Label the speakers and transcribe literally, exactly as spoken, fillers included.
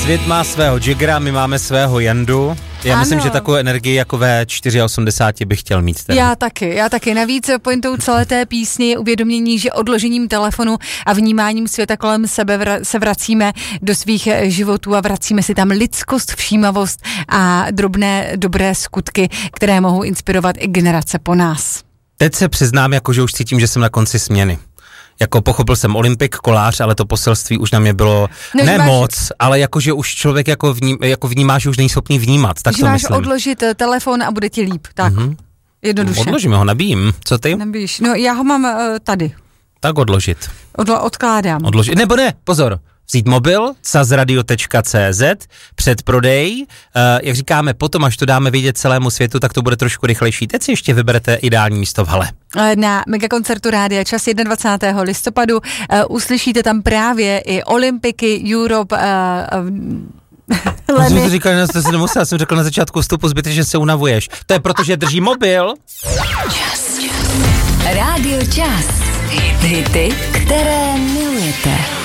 Speaker 1: Svět má svého Jaggera, my máme svého Jandu. Já ano. myslím, že takovou energii jako ve osmdesáti čtyři bych chtěl mít. Teda.
Speaker 2: Já taky, já taky. Navíc pointou celé té písně je uvědomění, že odložením telefonu a vnímáním světa kolem sebe vra- se vracíme do svých životů a vracíme si tam lidskost, všímavost a drobné dobré skutky, které mohou inspirovat i generace po nás.
Speaker 1: Teď se přiznám, jako že už cítím, že jsem na konci směny. Jako pochopil jsem olympik, kolář, ale to poselství už na mě bylo no, ne máš, moc, ale jakože už člověk jako, vním, jako vnímá, že už není schopný vnímat, tak
Speaker 2: že
Speaker 1: to
Speaker 2: máš
Speaker 1: myslím.
Speaker 2: odložit telefon a bude ti líp, tak mm-hmm. jednoduše.
Speaker 1: Odložím ho, nabíjím, co ty?
Speaker 2: Nabíjíš, no já ho mám uh, tady.
Speaker 1: Tak odložit.
Speaker 2: Odlo- odkládám.
Speaker 1: Odložit, nebo ne, pozor. Vzít mobil, sazradio tečka cé zet, předprodej, uh, jak říkáme, potom, až to dáme vidět celému světu, tak to bude trošku rychlejší. Teď si ještě vyberete ideální místo v hale.
Speaker 2: Na megakoncertu Rádia Čas dvacátého prvního listopadu uh, uslyšíte tam právě i Olympiky, Europe, uh, uh,
Speaker 1: Já jsem to říkal, že to si nemusel, já jsem řekl na začátku vstupu, zbytečně, že se unavuješ. To je proto, že drží mobil.
Speaker 3: Čas. Rádio Čas. Hity, které milujete.